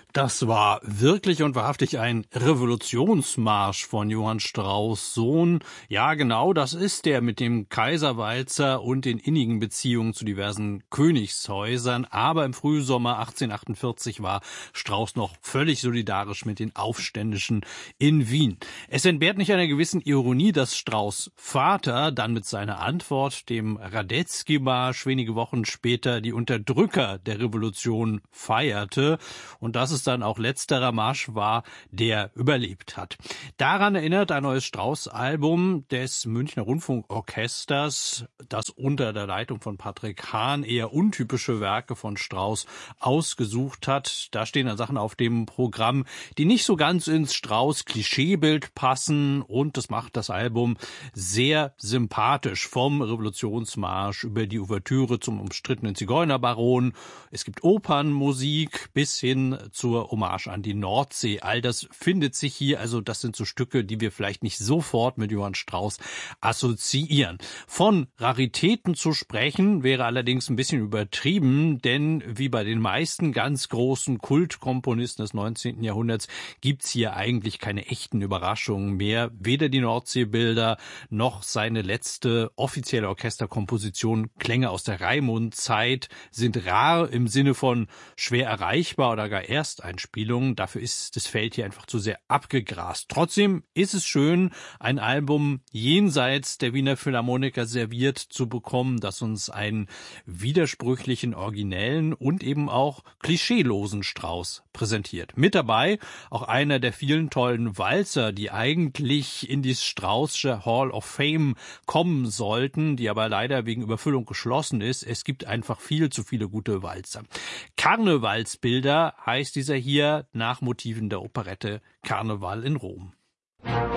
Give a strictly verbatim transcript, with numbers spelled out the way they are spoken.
Das war wirklich und wahrhaftig ein Revolutionsmarsch von Johann Strauss Sohn. Ja, genau, das ist der mit dem Kaiserwalzer und den innigen Beziehungen zu diversen Königshäusern. Aber im Frühsommer achtzehnhundertachtundvierzig war Strauss noch völlig solidarisch mit den Aufständischen in Wien. Es entbehrt nicht einer gewissen Ironie, dass Strauss' Vater dann mit seiner Antwort, dem Radetzky-Marsch, wenige Wochen später die Unterdrücker der Revolution feierte. Und dass es dann auch letzterer Marsch war, der überlebt hat. Daran erinnert ein neues Strauss-Album des Münchner Rundfunkorchesters, das unter der Leitung von Patrick Hahn eher untypische Werke von Strauss ausgesucht hat. Da stehen dann Sachen auf dem Programm, die nicht so ganz ins Strauss-Klischeebild passen, und das macht das Album sehr sympathisch. Vom Revolutionsmarsch über die Ouvertüre zum umstrittenen Zigeunerbaron. Es gibt Opernmusik bis hin zur Hommage an die Nordsee. All das findet sich hier. Also das sind so Stücke, die wir vielleicht nicht sofort mit Johann Strauss assoziieren. Von Raritäten zu sprechen, wäre allerdings ein bisschen übertrieben, denn wie bei den meisten ganz großen Kultkomponisten des neunzehnten Jahrhunderts gibt's hier eigentlich keine echten Überraschungen mehr. Weder die Nordseebilder noch seine letzte offizielle Orchesterkomposition Klänge aus der Raimund-Zeit sind rar im Sinne von schwer erreichbar oder gar Ersteinspielungen. Dafür ist das Feld hier einfach zu sehr abgegrast. Trotzdem ist es schön, ein Album jenseits der Wiener Philharmoniker serviert zu bekommen, das uns einen widersprüchlichen, originellen und eben auch klischeelosen Strauss präsentiert. Mit dabei auch einer der vielen tollen Walzer, die eigentlich in die Strauss'sche Hall of Fame kommen sollten, die aber leider wegen Überfüllung geschlossen ist. Es gibt einfach viel zu viele gute Walzer. Karnevalsbilder heißt dieser hier, nach Motiven der Operette Karneval in Rom.